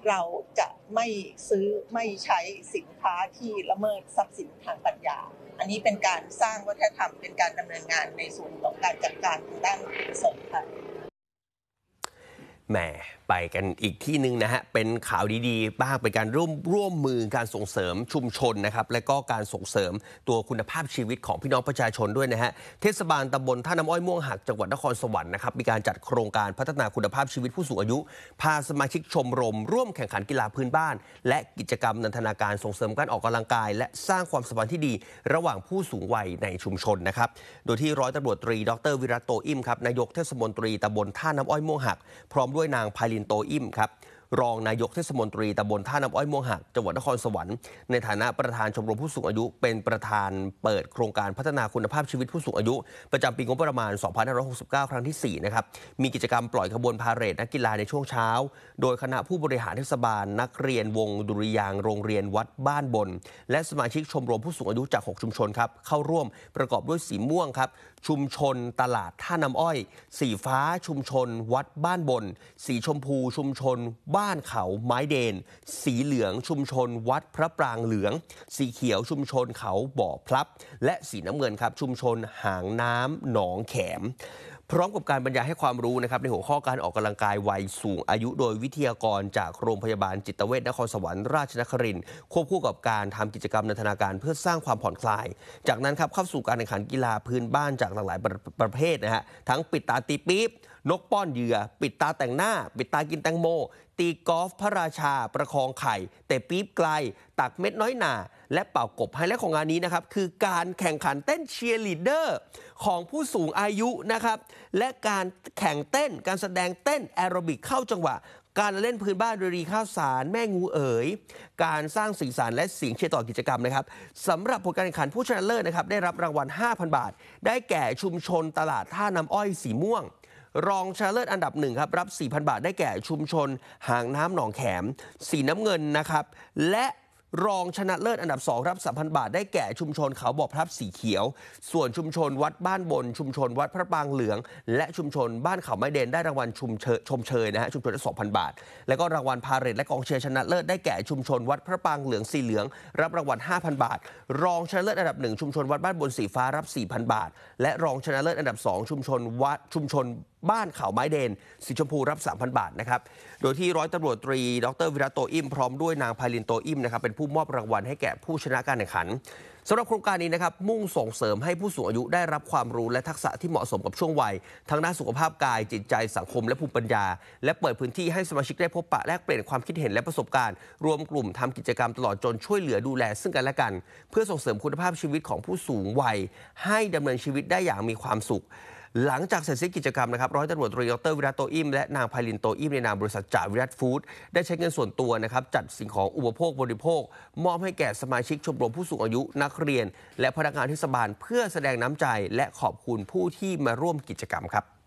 เราจะไม่ซื้อไม่ใช้สินค้าที่ละเมิดทรัพย์สินทางปัญญาอันนี้เป็นการสร้างวัฒนธรรมเป็นการดำเนินงานในส่วนของการจัดการทางด้านกุศลค่ะแหมไปกันอีกที่นึงนะฮะเป็นข่าวดีๆบ้างเป็นการร่วมมือการส่งเสริมชุมชนนะครับและก็การส่งเสริมตัวคุณภาพชีวิตของพี่น้องประชาชนด้วยนะฮะเทศบาลตำบลท่าน้ำอ้อยม่วงหักจังหวัดนครสวรรค์นะครับมีการจัดโครงการพัฒนาคุณภาพชีวิตผู้สูงอายุพาสมาชิกชมรมร่วมแข่งขันกีฬาพื้นบ้านและกิจกรรมนันทนาการส่งเสริมการออกกำลังกายและสร้างความสัมพันธ์ที่ดีระหว่างผู้สูงวัยในชุมชนนะครับโดยที่ร้อยตำรวจตรีดร.วิรัตโตอิ่มครับนายกเทศมนตรีตำบลท่าน้ำอ้อยม่วงหักพร้อมด้วยนางไพลินโตอิ่มครับรองนายกเทศมนตรีตำบลท่าน้ำอ้อยม่วงหักจังหวัดนครสวรรค์ในฐานะประธานชมรมผู้สูงอายุเป็นประธานเปิดโครงการพัฒนาคุณภาพชีวิตผู้สูงอายุประจำปีงบประมาณ 2569 ครั้งที่4นะครับมีกิจกรรมปล่อยขบวนพาเหรดนักกีฬาในช่วงเช้าโดยคณะผู้บริหารเทศบาลนักเรียนวงดุริยางค์โรงเรียนวัดบ้านบนและสมาชิกชมรมผู้สูงอายุจาก6ชุมชนครับเข้าร่วมประกอบด้วยสีม่วงครับชุมชนตลาดท่าน้ำอ้อยสีฟ้าชุมชนวัดบ้านบนสีชมพูชุมชนบ้านเขาไม้เดนสีเหลืองชุมชนวัดพระปรางเหลืองสีเขียวชุมชนเขาบ่อพลับและสีน้ำเงินครับชุมชนหางน้ำหนองแขมพร้อมกับการบรรยายให้ความรู้นะครับในหัวข้อการออกกำลังกายวัยสูงอายุโดยวิทยากรจากโรงพยาบาลจิตเวชนครสวรรค์ราชนครินทร์ควบคู่กับการทำกิจกรรมนันทนาการเพื่อสร้างความผ่อนคลายจากนั้นครับเข้าสู่การแข่งขันกีฬาพื้นบ้านจากหลากหลายประเภทนะฮะทั้งปิดตาตีปี๊บนกป้อนเหยื่อปิดตาแต่งหน้าปิดตากินแตงโมตีกอล์ฟพระราชาประคองไข่เตะปี๊บไกลตักเม็ดน้อยหนาและเป่ากบไฮไลท์ของงานนี้นะครับคือการแข่งขันเต้นเชียร์ลีดเดอร์ของผู้สูงอายุนะครับและการแข่งเต้นการแสดงเต้นแอโรบิกเข้าจังหวะการเล่นพื้นบ้านดนตรีข้าวสารแม่งูเอ๋ยการสร้างสีสันและเสียงเชียร์ต่อกิจกรรมนะครับสำหรับผลการแข่งขันผู้ชนะเลิศนะครับได้รับรางวัล 5,000 บาทได้แก่ชุมชนตลาดท่าน้ำอ้อยสีม่วงรองชนะเลิศอันดับ1ครับรับ 4,000 บาทได้แก่ชุมชนหางน้ำหนองแขมสีน้ำเงินนะครับและรองชนะเลิศอันดับ2รับ 3,000 บาทได้แก่ชุมชนเขาบ่อพลับสีเขียวส่วนชุมชนวัดบ้านบนชุมชนวัดพระปรางเหลืองและชุมชนบ้านเขาไม้เดนได้รางวัลชมเชยนะฮะชุมชนละ 2,000 บาทแล้วก็รางวัลพาเหรดและกองเชียร์ชนะเลิศได้แก่ชุมชนวัดพระปรางเหลืองสีเหลืองรับรางวัล 5,000 บาทรองชนะเลิศอันดับ1ชุมชนวัดบ้านบนสีฟ้ารับ 4,000 บาทและรองชนะเลิศอันดับ2ชุมชนบ้านเขาไม้เดนสีชมพูรับ 3,000 บาทนะครับโดยที่ร้อยตำรวจตรีดร.วิรัตโตอิ่มพร้อมด้วยนางไพลินโตอิ่มนะครับเป็นผู้มอบรางวัลให้แก่ผู้ชนะการแข่งขันสำหรับโครงการนี้นะครับมุ่งส่งเสริมให้ผู้สูงอายุได้รับความรู้และทักษะที่เหมาะสมกับช่วงวัยทั้งด้านสุขภาพกายจิตใจสังคมและภูมิปัญญาและเปิดพื้นที่ให้สมาชิกได้พบปะแลกเปลี่ยนความคิดเห็นและประสบการณ์รวมกลุ่มทำกิจกรรมตลอดจนช่วยเหลือดูแลซึ่งกันและกันเพื่อส่งเสริมคุณภาพชีวิตของผู้สูงวัยให้ดำเนินชีวิตได้อย่างมีความสุขหลังจากเสร็จสิ้นกิจกรรมนะครับร้อยตำรวจตรีดร.วิรัตโตอิ่มและนางไพลินโตอิ่มในนามบริษัทจ่าวิรัตฟู้ดได้ใช้เงินส่วนตัวนะครับจัดสิ่งของอุปโภคบริโภคมอบให้แก่สมาชิกชมรมผู้สูงอายุนักเรียนและพนักงานเทศบาลเพื่อแสดงน้ำใจและขอบคุณผู้ที่มาร่วมกิจกรรมครับ